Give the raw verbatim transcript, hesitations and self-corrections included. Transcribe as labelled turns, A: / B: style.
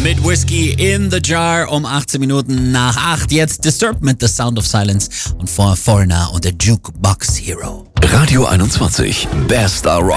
A: mit Whiskey in the Jar um achtzehn Minuten nach acht. Jetzt Disturbed mit The Sound of Silence und vor Foreigner und der Jukebox Hero.
B: Radio einundzwanzig, Best Star Rock.